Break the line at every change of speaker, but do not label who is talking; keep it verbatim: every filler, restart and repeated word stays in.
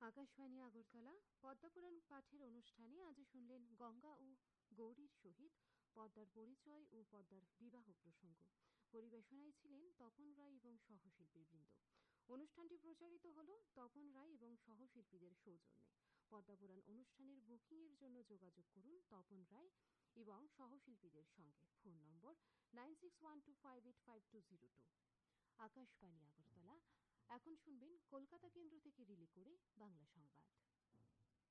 আকাশবাণী আগরতলা পদ্মপুরাণ পাঠের অনুষ্ঠানে আজ শুনলেন গঙ্গা ও গৌরীর সহিত পদ্মার পরিচয় ও পদ্মার বিবাহ প্রসঙ্গ। পরিবেশনায় ছিলেন তপন রায় এবং সহশিল্পীবৃন্দ। অনুষ্ঠানটি প্রচারিত হল তপন রায় এবং সহশিল্পীদের সৌজন্যে। পদ্মপুরাণ অনুষ্ঠানের বুকিংয়ের জন্য যোগাযোগ করুন তপন রায় এবং সহশিল্পীদের সঙ্গে। ফোন নম্বর nine six one two five eight five two zero two. Akashvani Agartala. এখন শুনবেন কলকাতা কেন্দ্র থেকে রিলে করে বাংলা সংবাদ।